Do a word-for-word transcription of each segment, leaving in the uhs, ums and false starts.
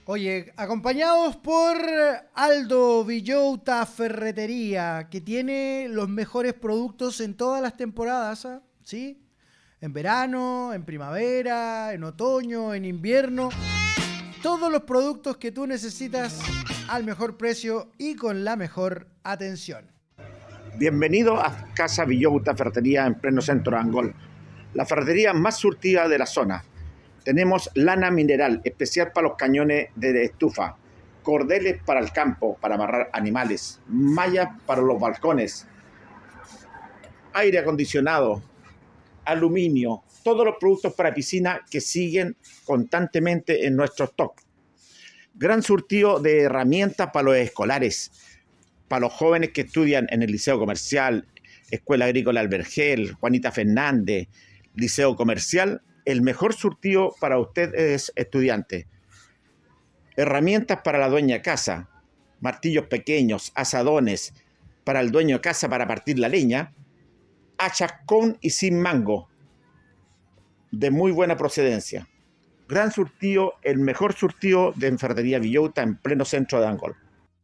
Oye, acompañados por Aldo Villota Ferretería, que tiene los mejores productos en todas las temporadas, ¿ah? ¿Sí? En verano, en primavera, en otoño, en invierno. Todos los productos que tú necesitas al mejor precio y con la mejor atención. Bienvenido a Casa Villota Ferretería en pleno centro de Angol, la ferretería más surtida de la zona. Tenemos lana mineral, especial para los cañones de estufa, cordeles para el campo, para amarrar animales, mallas para los balcones, aire acondicionado, aluminio, todos los productos para piscina que siguen constantemente en nuestro stock. Gran surtido de herramientas para los escolares, para los jóvenes que estudian en el Liceo Comercial, Escuela Agrícola Albergel, Juanita Fernández, Liceo Comercial. El mejor surtido para usted es estudiante. Herramientas para la dueña de casa, martillos pequeños, asadones para el dueño de casa para partir la leña, hachas con y sin mango, de muy buena procedencia. Gran surtido, el mejor surtido de Ferretería Villota en pleno centro de Angol.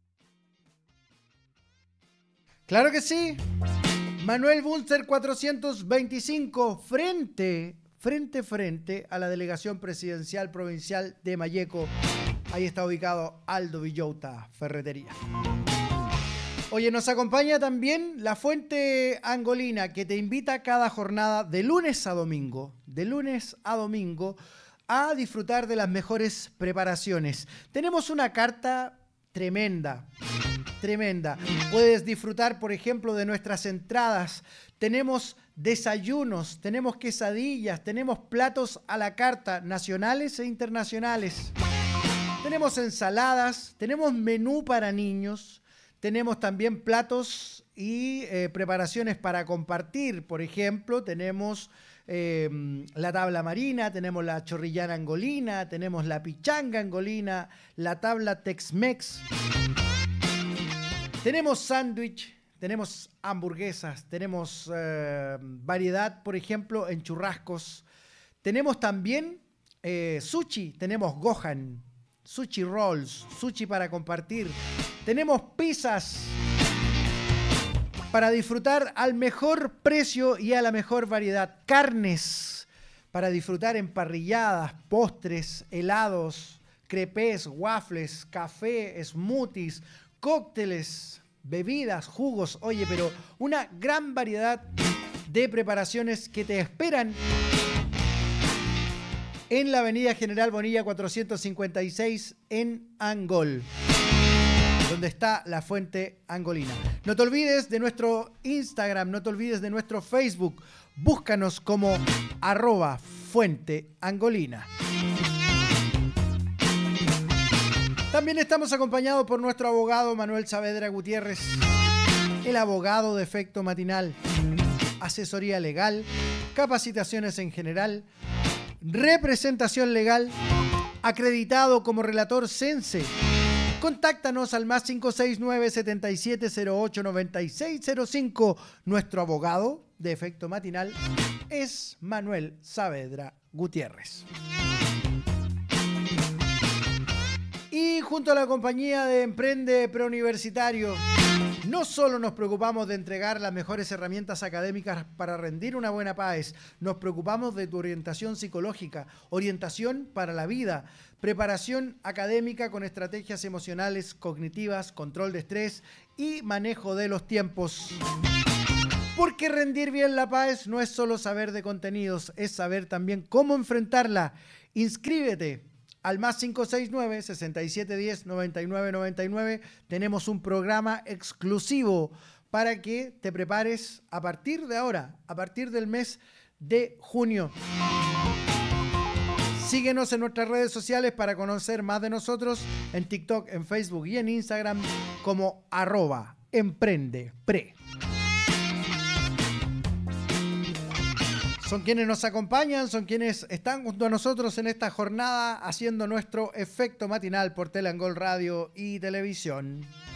Claro que sí. Manuel Bunster cuatrocientos veinticinco, frente, frente, frente a la Delegación Presidencial Provincial de Malleco. Ahí está ubicado Aldo Villota Ferretería. Oye, nos acompaña también La Fuente Angolina, que te invita cada jornada de lunes a domingo, de lunes a domingo, a disfrutar de las mejores preparaciones. Tenemos una carta tremenda, tremenda. Puedes disfrutar, por ejemplo, de nuestras entradas. Tenemos desayunos, tenemos quesadillas, tenemos platos a la carta, nacionales e internacionales. Tenemos ensaladas, tenemos menú para niños, tenemos también platos y eh, preparaciones para compartir. Por ejemplo, tenemos eh, la tabla marina, tenemos la chorrillana angolina, tenemos la pichanga angolina, la tabla Tex-Mex. Tenemos sándwich, tenemos hamburguesas, tenemos eh, variedad, por ejemplo, en churrascos. Tenemos también eh, sushi, tenemos gohan, sushi rolls, sushi para compartir. Tenemos pizzas para disfrutar al mejor precio y a la mejor variedad. Carnes para disfrutar en parrilladas, postres, helados, crepes, waffles, café, smoothies, cócteles, bebidas, jugos. Oye, pero una gran variedad de preparaciones que te esperan en la avenida General Bonilla cuatrocientos cincuenta y seis en Angol, donde está La Fuente Angolina. No te olvides de nuestro Instagram, no te olvides de nuestro Facebook. Búscanos como arroba Fuente Angolina. También estamos acompañados por nuestro abogado Manuel Saavedra Gutiérrez, el abogado de Efecto Matinal. Asesoría legal, capacitaciones en general, representación legal, acreditado como relator Sense. Contáctanos al más cinco seis nueve, siete siete cero ocho, nueve seis cero cinco. Nuestro abogado de Efecto Matinal es Manuel Saavedra Gutiérrez. Y junto a la compañía de Emprende Preuniversitario, no solo nos preocupamos de entregar las mejores herramientas académicas para rendir una buena P A E S, nos preocupamos de tu orientación psicológica, orientación para la vida, preparación académica con estrategias emocionales, cognitivas, control de estrés y manejo de los tiempos. Porque rendir bien la P A E S no es solo saber de contenidos, es saber también cómo enfrentarla. Inscríbete al más cinco seis nueve, seis siete uno cero, nueve nueve nueve nueve. Tenemos un programa exclusivo para que te prepares a partir de ahora, a partir del mes de junio. Síguenos en nuestras redes sociales para conocer más de nosotros en TikTok, en Facebook y en Instagram como arroba emprendepre. Son quienes nos acompañan, son quienes están junto a nosotros en esta jornada haciendo nuestro efecto matinal por Telangol Radio y Televisión.